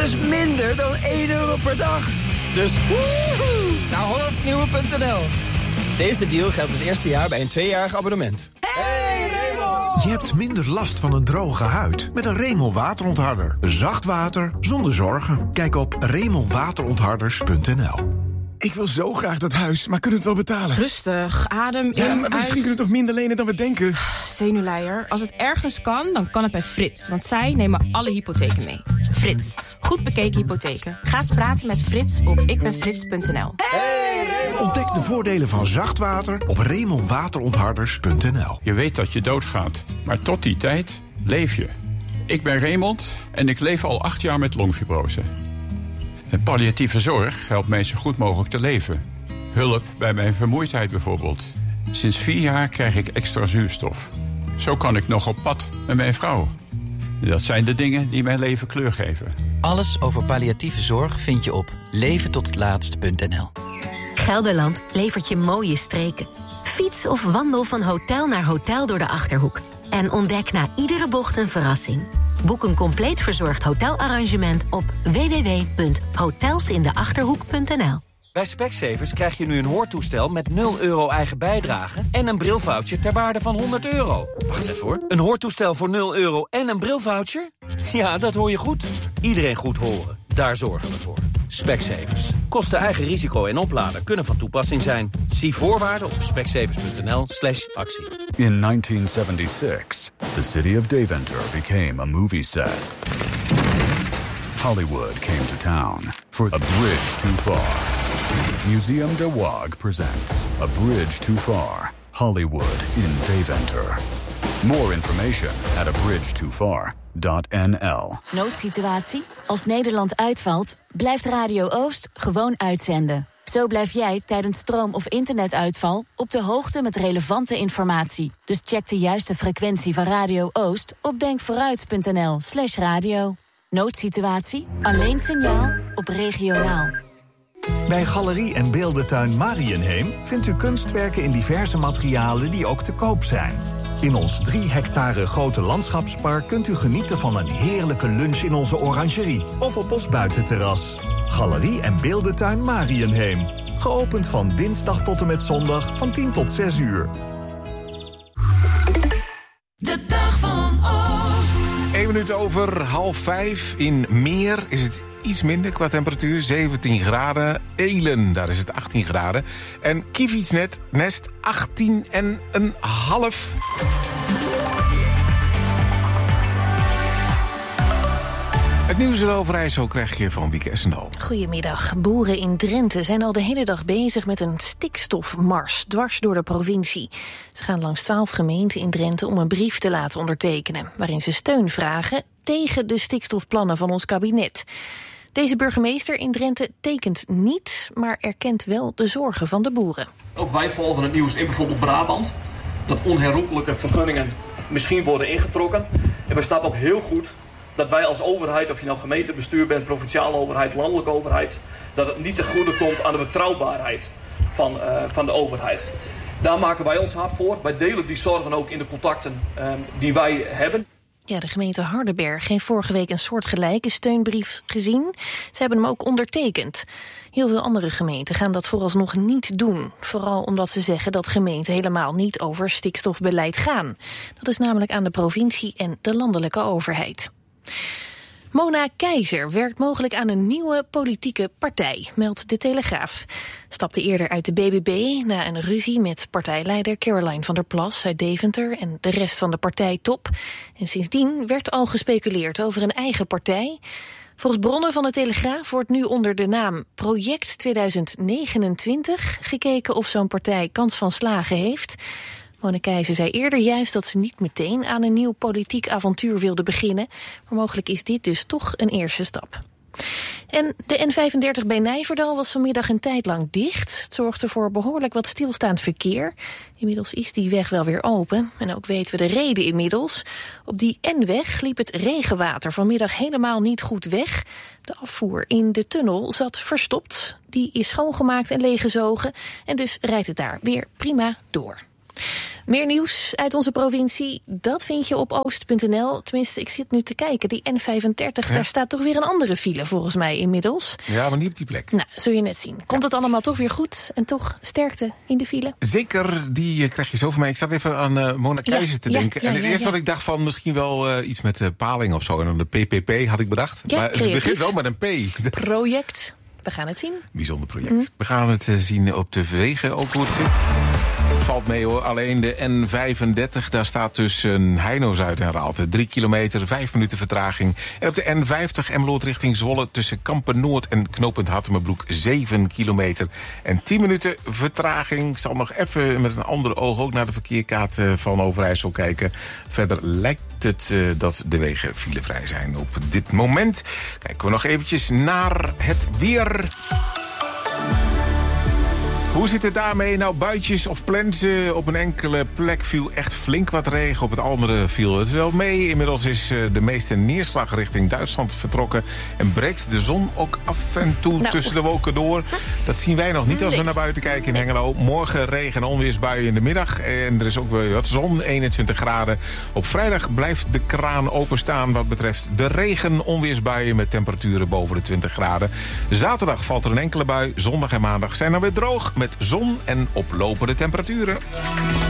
is minder dan €1 per dag. Dus woehoe, naar hollandsnieuwe.nl. Deze deal geldt het eerste jaar bij een 2-jarig abonnement. Hey Raymond! Je hebt minder last van een droge huid met een Remel waterontharder. Zacht water zonder zorgen. Kijk op remelwaterontharders.nl. Ik wil zo graag dat huis, maar kunnen we het wel betalen? Rustig, adem in, Ja, maar misschien kunnen we toch minder lenen dan we denken? Zenuwleier. Als het ergens kan, dan kan het bij Frits. Want zij nemen alle hypotheken mee. Frits, goed bekeken hypotheken. Ga eens praten met Frits op ikbenfrits.nl. Ontdek de voordelen van zacht water op remelwaterontharders.nl. Je weet dat je doodgaat, maar tot die tijd leef je. Ik ben Raymond en ik leef al 8 jaar met longfibrose. En palliatieve zorg helpt mij zo goed mogelijk te leven. Hulp bij mijn vermoeidheid bijvoorbeeld. Sinds 4 jaar krijg ik extra zuurstof. Zo kan ik nog op pad met mijn vrouw. Dat zijn de dingen die mijn leven kleur geven. Alles over palliatieve zorg vind je op leventothetlaatst.nl. Gelderland levert je mooie streken. Fiets of wandel van hotel naar hotel door de Achterhoek. En ontdek na iedere bocht een verrassing. Boek een compleet verzorgd hotelarrangement op www.hotelsindeachterhoek.nl. Bij Specsavers krijg je nu een hoortoestel met €0 eigen bijdrage en een brilvoucher ter waarde van €100. Wacht even hoor. Een hoortoestel voor €0 en een brilvoucher? Ja, dat hoor je goed. Iedereen goed horen. Daar zorgen we voor. Specsavers. Kosten eigen risico en oplader kunnen van toepassing zijn. Zie voorwaarden op specsavers.nl/actie. In 1976, the city of Deventer became a movie set. Hollywood came to town for A Bridge Too Far. Museum de Waag presents A Bridge Too Far, Hollywood in Deventer. More information at abridgetofar.nl. Noodsituatie? Als Nederland uitvalt, blijft Radio Oost gewoon uitzenden. Zo blijf jij tijdens stroom- of internetuitval op de hoogte met relevante informatie. Dus check de juiste frequentie van Radio Oost op denkvooruit.nl/radio. Noodsituatie? Alleen signaal op regionaal. Bij Galerie en Beeldentuin Mariënheem vindt u kunstwerken in diverse materialen die ook te koop zijn. In ons 3 hectare grote landschapspark kunt u genieten van een heerlijke lunch in onze orangerie of op ons buitenterras. Galerie en Beeldentuin Mariënheem. Geopend van dinsdag tot en met zondag van 10 tot 6 uur. De dag van Oost. 1 minuut over 4:30. In Meer is het iets minder qua temperatuur, 17 graden. Elen, daar is het 18 graden. En Kievitsnest 18,5. Het nieuws in Overijssel krijg je van Wieke Essendal. Goedemiddag. Boeren in Drenthe zijn al de hele dag bezig met een stikstofmars dwars door de provincie. Ze gaan langs 12 gemeenten in Drenthe om een brief te laten ondertekenen, waarin ze steun vragen tegen de stikstofplannen van ons kabinet. Deze burgemeester in Drenthe tekent niet, maar erkent wel de zorgen van de boeren. Ook wij volgen het nieuws in bijvoorbeeld Brabant, dat onherroepelijke vergunningen misschien worden ingetrokken. En we snappen ook heel goed dat wij als overheid, of je nou gemeentebestuur bent, provinciale overheid, landelijke overheid, dat het niet ten goede komt aan de betrouwbaarheid van de overheid. Daar maken wij ons hard voor. Wij delen die zorgen ook in de contacten die wij hebben. Ja, de gemeente Hardenberg heeft vorige week een soortgelijke steunbrief gezien. Ze hebben hem ook ondertekend. Heel veel andere gemeenten gaan dat vooralsnog niet doen. Vooral omdat ze zeggen dat gemeenten helemaal niet over stikstofbeleid gaan. Dat is namelijk aan de provincie en de landelijke overheid. Mona Keizer werkt mogelijk aan een nieuwe politieke partij, meldt De Telegraaf. Stapte eerder uit de BBB na een ruzie met partijleider Caroline van der Plas uit Deventer en de rest van de partijtop. En sindsdien werd al gespeculeerd over een eigen partij. Volgens bronnen van De Telegraaf wordt nu onder de naam Project 2029 gekeken of zo'n partij kans van slagen heeft. Mona Keizer zei eerder juist dat ze niet meteen aan een nieuw politiek avontuur wilde beginnen. Maar mogelijk is dit dus toch een eerste stap. En de N35 bij Nijverdal was vanmiddag een tijd lang dicht. Het zorgde voor behoorlijk wat stilstaand verkeer. Inmiddels is die weg wel weer open. En ook weten we de reden inmiddels. Op die N-weg liep het regenwater vanmiddag helemaal niet goed weg. De afvoer in de tunnel zat verstopt. Die is schoongemaakt en leeggezogen. En dus rijdt het daar weer prima door. Meer nieuws uit onze provincie, dat vind je op oost.nl. Tenminste, ik zit nu te kijken. Die N35, daar staat toch weer een andere file volgens mij inmiddels. Ja, maar niet op die plek. Nou, zul je net zien. Komt het allemaal toch weer goed? En toch sterkte in de file? Zeker, die krijg je zo van mij. Ik zat even aan Mona Keizer te denken. En het eerste wat ik dacht van misschien wel iets met paling of zo. En dan de PPP had ik bedacht. Ja, maar creatief. het begint wel met een P. Project. We gaan het zien. Bijzonder project. We gaan het zien op de wegen ook hoe het zit. Valt mee hoor. Alleen de N35, daar staat tussen Heino-Zuid en Raalte 3 kilometer, 5 minuten vertraging. En op de N50 Emmeloord richting Zwolle tussen Kampen-Noord en knooppunt Hattemerbroek 7 kilometer. En 10 minuten vertraging. Ik zal nog even met een andere oog ook naar de verkeerkaart van Overijssel kijken. Verder lijkt het dat de wegen filevrij zijn op dit moment. Kijken we nog eventjes naar het weer. Hoe zit het daarmee? Nou, buitjes of plensen. Op een enkele plek viel echt flink wat regen. Op het andere viel het wel mee. Inmiddels is de meeste neerslag richting Duitsland vertrokken. En breekt de zon ook af en toe tussen de wolken door. Dat zien wij nog niet als we naar buiten kijken in Hengelo. Morgen regen en onweersbuien in de middag. En er is ook weer wat zon, 21 graden. Op vrijdag blijft de kraan openstaan wat betreft de regen, onweersbuien met temperaturen boven de 20 graden. Zaterdag valt er een enkele bui. Zondag en maandag zijn er weer droog met zon en oplopende temperaturen.